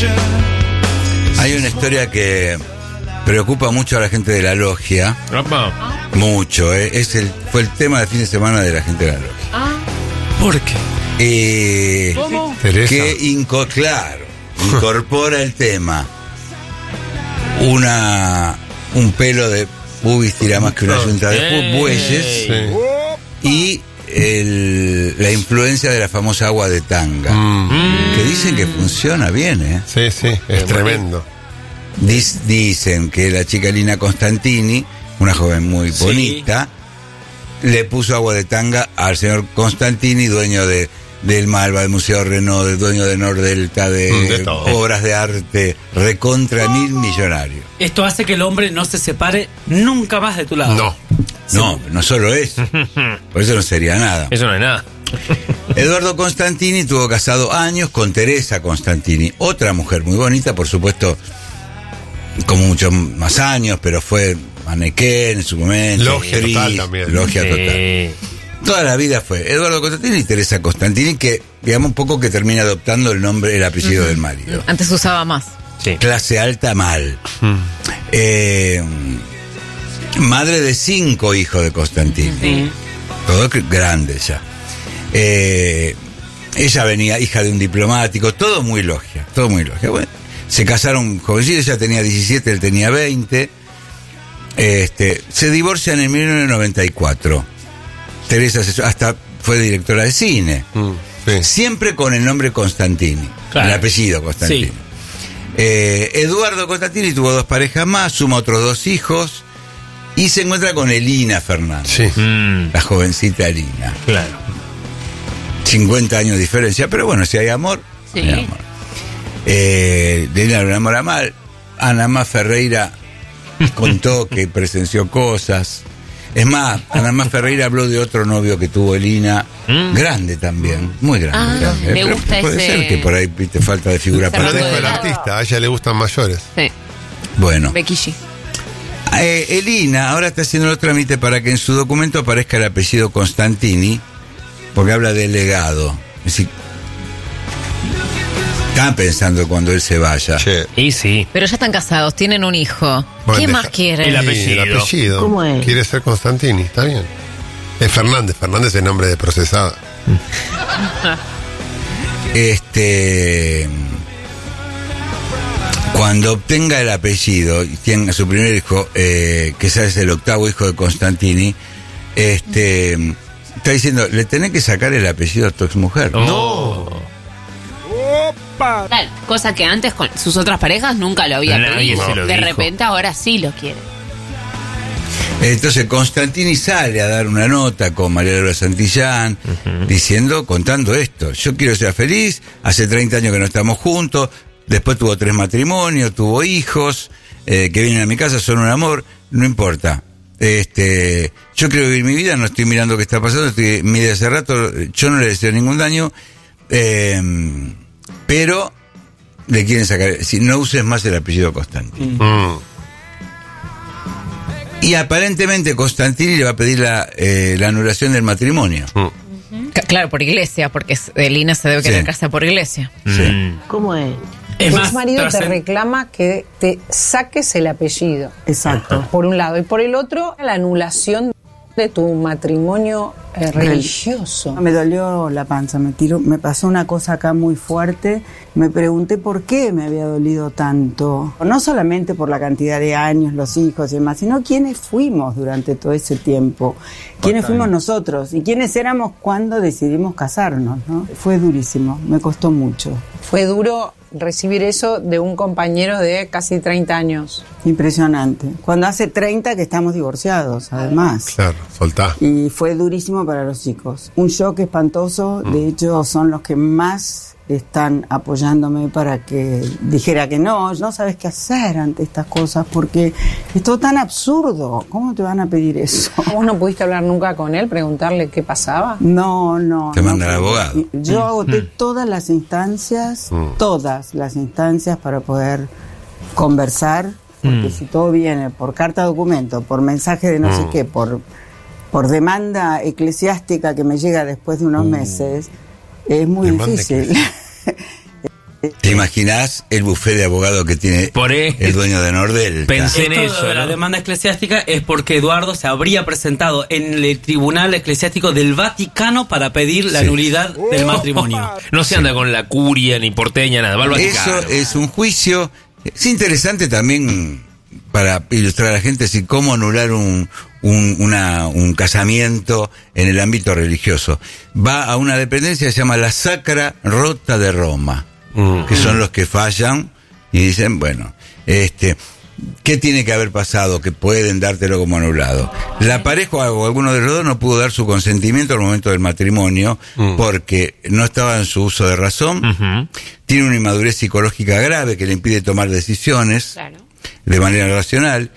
Hay una historia que preocupa mucho a la gente de la logia. Opa. Mucho, fue el tema de fin de semana de la gente de la logia. ¿Por qué? ¿Cómo? Teresa. Que incorpora el tema. Un pelo de pubis tira más que una yunta de bueyes. Sí. Y la influencia de la famosa agua de tanga. Que dicen que funciona bien, ¿eh? Sí, sí, es tremendo. Dicen que la chica Lina Constantini, una joven muy bonita, le puso agua de tanga al señor Constantini, dueño del Malva, del Museo Renault, del dueño de Nordelta, de obras de arte, recontra mil millonario. Esto hace que el hombre no se separe nunca más de tu lado. No solo eso. Por eso no sería nada. Eso no es nada. Eduardo Constantini estuvo casado años con Teresa Constantini, otra mujer muy bonita, por supuesto, con muchos más años, pero fue manequén en su momento. Logia total también. Logia total. Toda la vida fue Eduardo Constantini y Teresa Constantini, que digamos un poco que termina adoptando el apellido del marido. Antes usaba más. Sí. Clase alta mal. Madre de 5 hijos de Constantini. Todos grandes ya. Ella venía hija de un diplomático, todo muy logia. Bueno, se casaron jovencitos, ella tenía 17, él tenía 20. Se divorcian en 1994. Teresa hasta fue directora de cine. Sí. Siempre con el nombre Constantini, Claro. el apellido Constantini. Sí. Eduardo Constantini tuvo 2 parejas más, suma otros 2 hijos y se encuentra con Elina Fernández, Sí. la jovencita Elina. Claro. 50 años de diferencia, pero bueno, si hay amor, Sí. hay amor. De Elina lo enamora mal. Ana Má Ferreira contó que presenció cosas. Es más, Ana Má Ferreira habló de otro novio que tuvo Elina, grande también, muy grande. me Pero gusta puede ese- ser que por ahí viste falta de figura Pero Cerrando dijo de el lado. artista, a ella le gustan mayores. Sí. Bueno, Becky G. Elina ahora está haciendo los trámites para que en su documento aparezca el apellido Constantini, porque habla de legado. Es decir, están pensando cuando él se vaya. Che. Y sí. Pero ya están casados, tienen un hijo. Bueno, ¿Qué deja- más quieren? El Sí, apellido. el apellido. ¿Cómo es? Quiere ser Constantini, está bien. Es Fernández, Fernández es nombre de procesada. Cuando obtenga el apellido y tenga su primer hijo, que ese es el 8º hijo de Constantini, está diciendo, le tenés que sacar el apellido a tu exmujer. No. Tal, cosa que antes con sus otras parejas nunca lo había Nadie pedido. se lo De dijo. repente ahora sí lo quiere. Entonces Constantini sale a dar una nota con María Laura Santillán, contando esto. Yo quiero ser feliz, hace 30 años que no estamos juntos, después tuvo 3 matrimonios, tuvo hijos, que vienen a mi casa, son un amor, no importa. Yo quiero vivir mi vida, no estoy mirando qué está pasando, estoy en mi vida hace rato, yo no le deseo ningún daño, pero le quieren sacar, si no uses más el apellido Constantini. Y aparentemente Constantini le va a pedir la anulación del matrimonio. Claro, por iglesia, porque Elina se debe querer Sí. casar por iglesia. Sí. ¿Cómo es? Es Tu más, exmarido te trascend- reclama que te saques el apellido. Exacto. Por un lado. Y por el otro, la anulación de tu matrimonio religioso. Me dolió la panza, me pasó una cosa acá muy fuerte. Me pregunté por qué me había dolido tanto. No solamente por la cantidad de años, los hijos y demás, sino quiénes fuimos durante todo ese tiempo. Quiénes fuimos nosotros y quiénes éramos cuando decidimos casarnos, ¿no? Fue durísimo, me costó mucho. Fue duro recibir eso de un compañero de casi 30 años. Impresionante. Cuando hace 30 que estamos divorciados, además. Claro, soltá. Y fue durísimo para los chicos. Un shock espantoso. De hecho, son los que más están apoyándome para que dijera que no sabes qué hacer ante estas cosas, porque es todo tan absurdo. ¿Cómo te van a pedir eso? ¿Vos no pudiste hablar nunca con él, preguntarle qué pasaba? No. Te manda el no. abogado. Yo agoté todas las instancias para poder conversar, porque si todo viene por carta documento, por mensaje de no sé qué, por demanda eclesiástica que me llega después de unos meses, es muy Demanda difícil. ¿Te imaginás el bufé de abogado que tiene Por eso. el dueño de Nordelta? Pensé en Esto eso, de la ¿no? demanda eclesiástica es porque Eduardo se habría presentado en el Tribunal Eclesiástico del Vaticano para pedir la Sí. nulidad del matrimonio. No se anda con la curia, ni porteña, nada. Va al Vaticano. Eso es un juicio. Es interesante también para ilustrar a la gente si cómo anular un casamiento en el ámbito religioso. Va a una dependencia que se llama la Sacra Rota de Roma, que son los que fallan y dicen, bueno, ¿qué tiene que haber pasado que pueden dártelo como anulado? La pareja o alguno de los dos no pudo dar su consentimiento al momento del matrimonio porque no estaba en su uso de razón, tiene una inmadurez psicológica grave que le impide tomar decisiones de manera racional.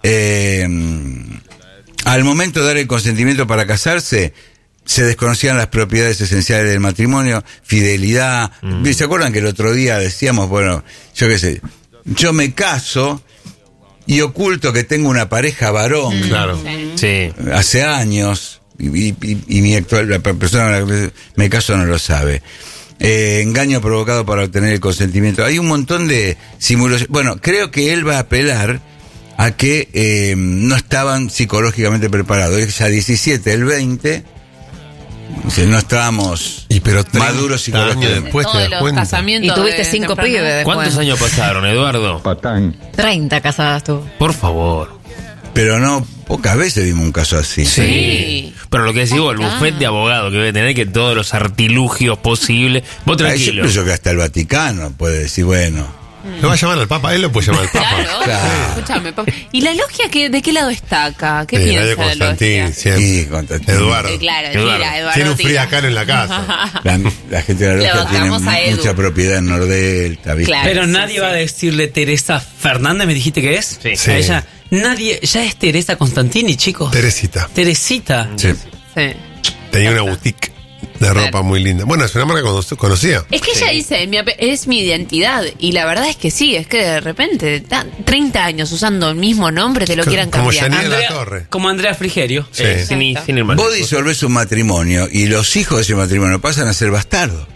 Al momento de dar el consentimiento para casarse, se desconocían las propiedades esenciales del matrimonio, fidelidad. ¿Se acuerdan que el otro día decíamos, bueno, yo qué sé, yo me caso y oculto que tengo una pareja varón Claro. Sí. hace años y mi actual, la persona con la que me caso no lo sabe? Engaño provocado para obtener el consentimiento. Hay un montón de simulaciones. Bueno, creo que él va a apelar a que no estaban psicológicamente preparados. Es ya 17, el 20, no estábamos Pero 30 maduros años psicológicamente. después te Todos das los cuenta. casamientos. Y tuviste de 5 temprana pibes edad. después. ¿Cuántos años pasaron, Eduardo? 30 casadas tú. Por favor. Pero no, pocas veces vimos un caso así. Sí. Pero lo que decís vos, el buffet de abogado que debe tener, que todos los artilugios posibles. Vos Yo tranquilo. pienso que hasta el Vaticano puede decir, bueno, ¿Lo va a llamar al Papa? Él lo puede llamar al Papa. Claro. Claro. Escúchame, papá. ¿Y la logia de qué lado está acá? ¿Qué Radio piensa la Constantín, logia? siempre. y Constantino. Eduardo. Claro, Eduardo. tira, Eduardo. Tiene un tira. friacano en la casa. La gente de la Le logia tiene votamos a Edu. mucha propiedad en Nordelta, ¿viste? Claro. Pero sí, nadie sí. va a decirle Teresa Fernández, ¿me dijiste que es? Sí. Sí. A ella, nadie, ya es Teresa Constantini, chicos. Teresita. Teresita. Sí. Sí. Tenía una boutique de ropa muy linda. Bueno, es una marca conocida. Es que ella dice, es mi identidad. Y la verdad es que sí, es que de repente, 30 años usando el mismo nombre, te lo quieran Como cambiar. Yanira Andrea- La Torre. Como Andrea Frigerio. Sí. Sin hermano. Vos disolvés un matrimonio y los hijos de ese matrimonio pasan a ser bastardos.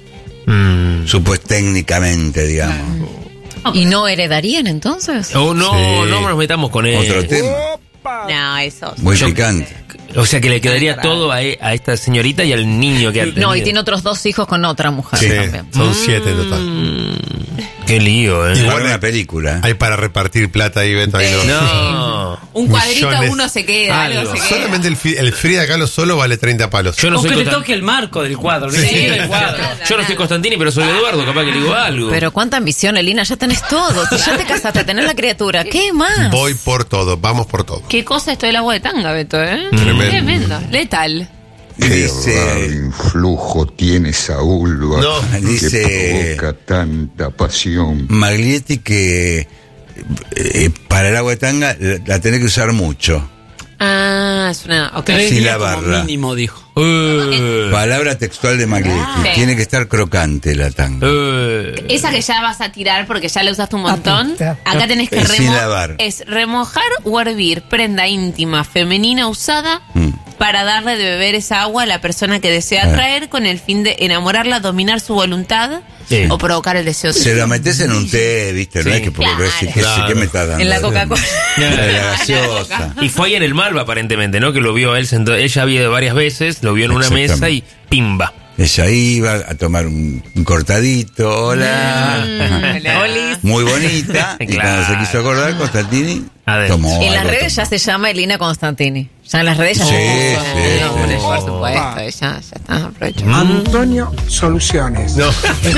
Técnicamente, digamos. ¿Y no heredarían entonces? Oh, no, Sí. no nos metamos con él. Otro tema, No, eso. muy Yo- picante. O sea que le quedaría todo a esta señorita y al niño que ha tenido. No, y tiene otros 2 hijos con otra mujer Sí, también. son 7 en total. Qué lío, ¿eh? Igual una película. Hay para repartir plata ahí, Beto. Ahí no. No. Un cuadrito Millones. uno se queda, algo Algo. se queda. Solamente el Frida Kahlo solo vale 30 palos. Yo no O soy que le Constan- toque el marco del cuadro, ni Sí. siquiera el cuadro. Yo no soy Constantini, pero soy Eduardo, capaz que le digo algo. Pero cuánta ambición, Elina, ya tenés todo. Ya te casaste, tenés la criatura. ¿Qué más? Voy por todo, vamos por todo. Qué cosa esto del agua de tanga, Beto, ¿eh? Tremendo. Tremendo. Letal. Qué raro Dice, influjo tiene esa vulva No, que dice- provoca tanta pasión. Maglietti que para el agua de tanga la tenés que usar mucho. Ah, es una. Ok. 3 Sin días como lavarla. mínimo, dijo. Palabra textual de Maglietti. Sí. Tiene que estar crocante la tanga. Esa que ya vas a tirar porque ya la usaste un montón. Acá tenés que Sin lavar. Es remojar o hervir prenda íntima femenina usada para darle de beber esa agua a la persona que desea atraer con el fin de enamorarla, dominar su voluntad Sí. o provocar el deseo. Se lo metes en un té, ¿viste? No Sí. es que porque Claro. ¿qué me está dando? En la Coca-Cola. La gaseosa. Y fue ahí en el Malva, aparentemente, ¿no? Que lo vio él sentado. Ella había ido varias veces, lo vio en una Exactamente. mesa y pimba. Ella iba a tomar un cortadito, hola. Olis. Muy bonita. Y Claro. cuando se quiso acordar, Constantini Adentro. tomó. En las algo, redes ya tomó. se llama Elina Constantini. Ya en las redes ya Sí, se puso. sí, No, hombre, sí. por supuesto, ya está, aprovecho. Antonio Soluciones. No.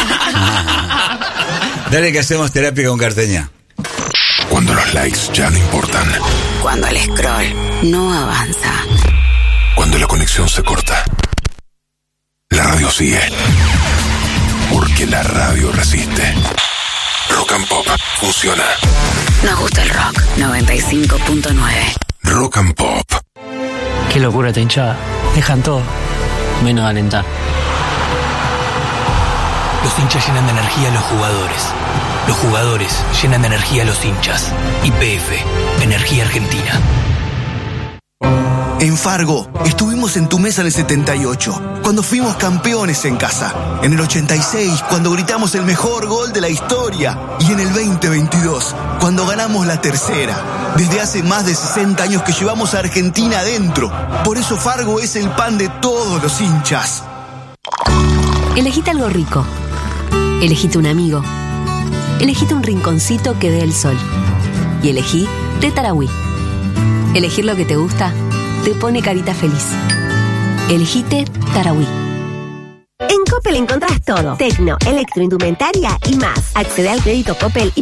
Dale que hacemos terapia con Carteña. Cuando los likes ya no importan. Cuando el scroll no avanza. Cuando la conexión se corta. La radio sigue. Porque la radio resiste. Rock and Pop funciona. Nos gusta el rock. 95.9. Rock and Pop. Qué locura esta hinchada. Dejan todo, menos alentar. Los hinchas llenan de energía a los jugadores. Los jugadores llenan de energía a los hinchas. YPF, Energía Argentina. En Fargo, estuvimos en tu mesa en el 78, cuando fuimos campeones en casa. En el 86, cuando gritamos el mejor gol de la historia. Y en el 2022, cuando ganamos la tercera. Desde hace más de 60 años que llevamos a Argentina adentro. Por eso Fargo es el pan de todos los hinchas. Elegite algo rico. Elegite un amigo. Elegite un rinconcito que dé el sol. Y elegí de Tarahui. Elegir lo que te gusta te pone carita feliz. Elegite Tarahui. En Coppel encontrás todo. Tecno, electroindumentaria y más. Accede al crédito Coppel y